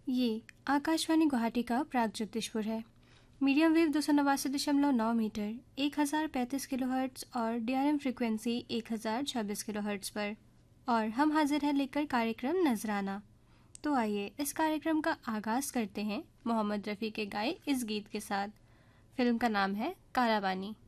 ये आकाशवाणी गुवाहाटी का प्रागज्योतिषपुर है। मीडियम वेव 289.9 मीटर 1035 किलोहर्ट्ज़ और डीआरएम फ्रिक्वेंसी 1026 किलोहर्ट्ज़ पर। और हम हाजिर हैं लेकर कार्यक्रम नजराना। तो आइए इस कार्यक्रम का आगाज़ करते हैं मोहम्मद रफ़ी के गाए इस गीत के साथ। फिल्म का नाम है कालाबानी।